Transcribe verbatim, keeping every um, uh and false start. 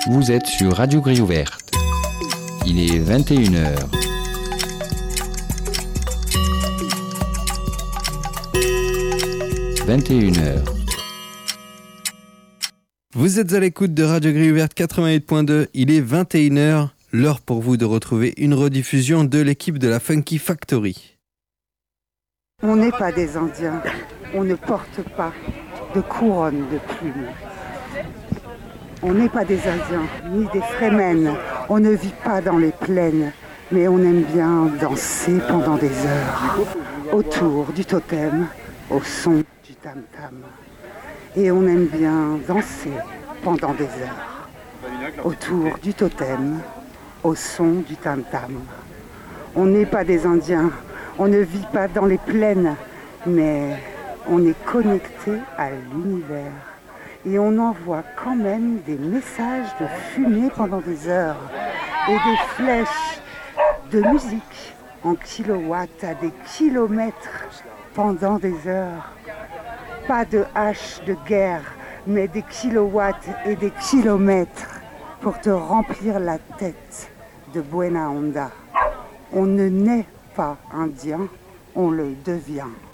Vous êtes sur Radio Grille Ouverte. Il est vingt et une heures. vingt et une heures. Vous êtes à l'écoute de Radio Grille Ouverte quatre-vingt-huit point deux. Il est vingt et une heures. L'heure pour vous de retrouver une rediffusion de l'équipe de la Funky Factory. On n'est pas des Indiens. On ne porte pas de couronne de plumes. On n'est pas des Indiens, ni des Fremen. On ne vit pas dans les plaines, mais on aime bien danser pendant des heures, autour du totem, au son du tam-tam. Et on aime bien danser pendant des heures, autour du totem, au son du tam-tam. On n'est pas des Indiens, on ne vit pas dans les plaines, mais on est connecté à l'univers. Et on envoie quand même des messages de fumée pendant des heures et des flèches de musique en kilowatts à des kilomètres pendant des heures. Pas de hache de guerre, mais des kilowatts et des kilomètres pour te remplir la tête de buena onda. On ne naît pas indien, on le devient.